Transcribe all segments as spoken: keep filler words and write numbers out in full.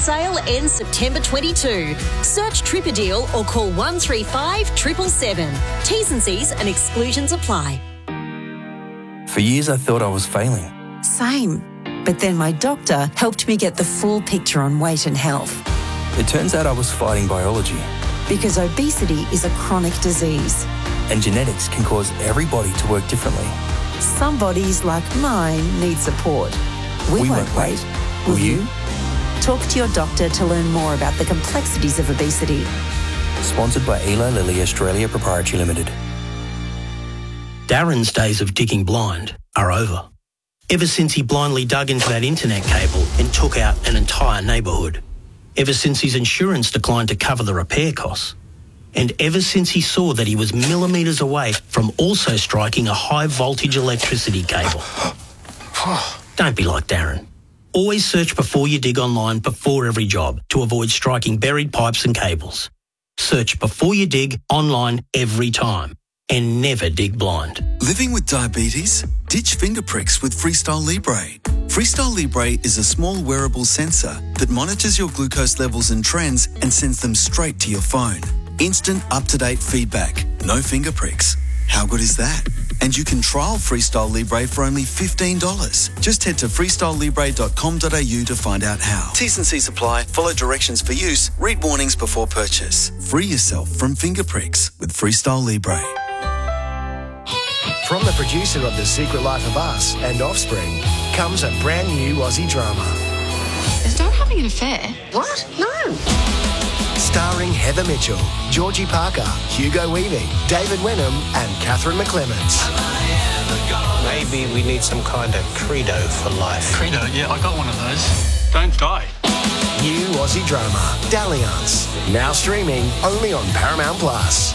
sale ends September twenty-second. Search Trip a Deal or call one three five seven seven seven. T's and C's and exclusions apply. For years I thought I was failing. Same. But then my doctor helped me get the full picture on weight and health. It turns out I was fighting biology. Because obesity is a chronic disease. And genetics can cause every body to work differently. Some bodies, like mine, need support. We, we won't, won't wait. wait. Will you? Talk to your doctor to learn more about the complexities of obesity. Sponsored by Eli Lilly Australia Proprietary Limited. Darren's days of digging blind are over. Ever since he blindly dug into that internet cable and took out an entire neighbourhood. Ever since his insurance declined to cover the repair costs. And ever since he saw that he was millimetres away from also striking a high-voltage electricity cable. Don't be like Darren. Always search before you dig online before every job to avoid striking buried pipes and cables. Search before you dig online every time. And never dig blind. Living with diabetes? Ditch finger pricks with Freestyle Libre. Freestyle Libre is a small wearable sensor that monitors your glucose levels and trends and sends them straight to your phone. Instant, up-to-date feedback. No finger pricks. How good is that? And you can trial Freestyle Libre for only fifteen dollars. Just head to freestyle libre dot com dot a u to find out how. T's and C's apply. Follow directions for use. Read warnings before purchase. Free yourself from finger pricks with Freestyle Libre. From the producer of The Secret Life of Us and Offspring comes a brand new Aussie drama. Is Dad having an affair? What? No. Starring Heather Mitchell, Georgie Parker, Hugo Weaving, David Wenham and Catherine McClements. Maybe we need some kind of credo for life. Credo? Yeah, I got one of those. Don't die. New Aussie drama, Dalliance. Now streaming only on Paramount Plus.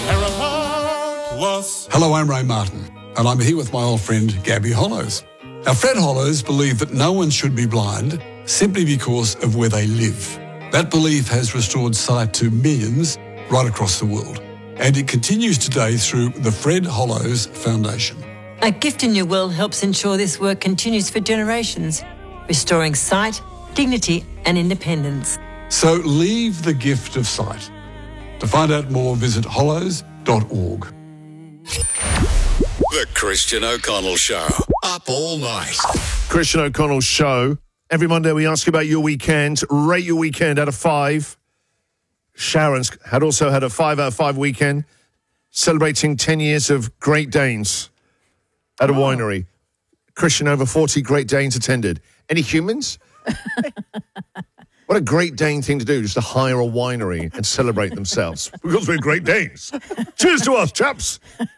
Hello, I'm Ray Martin, and I'm here with my old friend Gabby Hollows. Now, Fred Hollows believed that no one should be blind simply because of where they live. That belief has restored sight to millions right across the world, and it continues today through the Fred Hollows Foundation. A Gift in Your Will helps ensure this work continues for generations, restoring sight, dignity and independence. So leave the gift of sight. To find out more, visit hollows dot org. The Christian O'Connell Show. Up all night. Christian O'Connell Show. Every Monday we ask you about your weekend. Rate your weekend out of five. Sharon's had also had a five out of five weekend, celebrating ten years of Great Danes at a oh. winery. Christian, over forty Great Danes attended. Any humans? What a Great Dane thing to do, just to hire a winery and celebrate themselves. Because we're Great Danes. Cheers to us, chaps.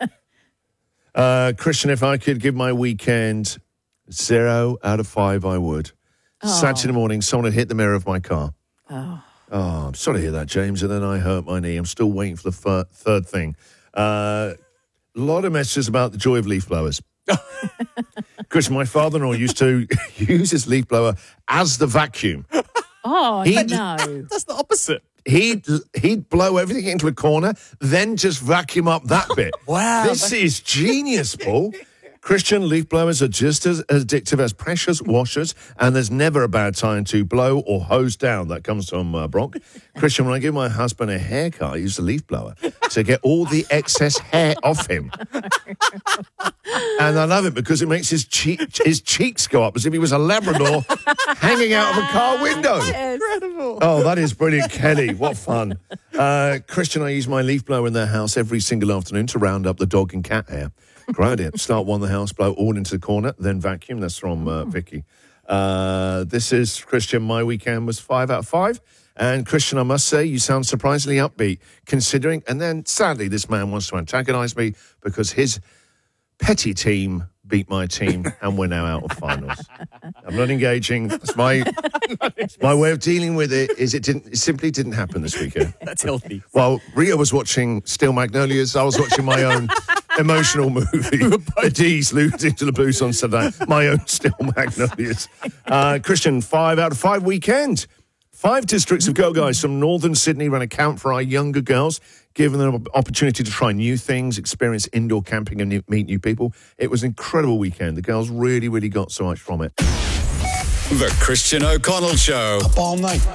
Uh, Christian, if I could give my weekend zero out of five, I would. Oh. Saturday morning, someone had hit the mirror of my car. Oh. Oh, I'm sorry to hear that, James. And then I hurt my knee. I'm still waiting for the fir- third thing. A uh, lot of messages about the joy of leaf blowers. Christian, my father-in-law used to use his leaf blower as the vacuum. Oh, he'd, no. That's the opposite. He'd, he'd blow everything into a corner, then just vacuum up that bit. Wow. This is genius, Paul. Christian, leaf blowers are just as addictive as precious washers, and there's never a bad time to blow or hose down. That comes from uh, Brock. Christian, when I give my husband a haircut, I use a leaf blower to get all the excess hair off him. And I love it because it makes his cheek, his cheeks go up as if he was a Labrador hanging out of a car window. Incredible. Oh, that is brilliant, Kelly. What fun. Uh, Christian, I use my leaf blower in their house every single afternoon to round up the dog and cat hair. Great idea. Start one in the house, blow all into the corner, then vacuum. That's from uh, Vicky. Uh, this is Christian. My weekend was five out of five. And Christian, I must say, you sound surprisingly upbeat, considering. And then, sadly, this man wants to antagonise me because his petty team beat my team, and we're now out of finals. I'm not engaging. It's my it's my way of dealing with it. Is it didn't it simply didn't happen this weekend. That's healthy. Well, Ria was watching Steel Magnolias. I was watching my own emotional movie. The D's losing to the Blues on Saturday. My own Steel Magnolias. Uh, Christian, five out of five weekend. Five districts of Go Guys from northern Sydney ran a camp for our younger girls, giving them an opportunity to try new things, experience indoor camping and new, meet new people. It was an incredible weekend. The girls really, really got so much from it. The Christian O'Connell Show. Up all night.